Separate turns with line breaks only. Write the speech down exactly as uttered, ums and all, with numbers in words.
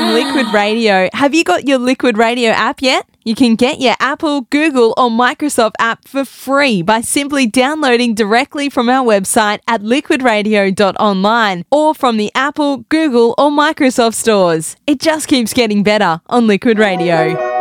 from Liquid Radio. Have you got your Liquid Radio app yet? You can get your Apple, Google or Microsoft app for free by simply downloading directly from our website at liquid radio dot online or from the Apple, Google or Microsoft stores. It just keeps getting better on Liquid Radio.